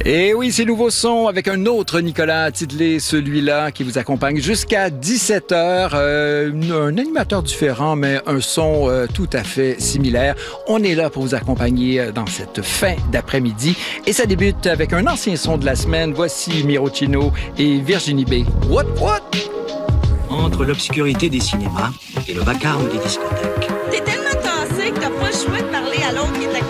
Et oui, c'est Nouveau Son avec un autre Nicolas Tidley, celui-là qui vous accompagne jusqu'à 17h. Un animateur différent, mais un son tout à fait similaire. On est là pour vous accompagner dans cette fin d'après-midi. Et ça débute avec un ancien son de la semaine. Voici Miro Chino et Virginie B. What? Entre l'obscurité des cinémas et le vacarme des discothèques. T'es tellement tassé que t'as pas le choix de parler à l'autre qui est à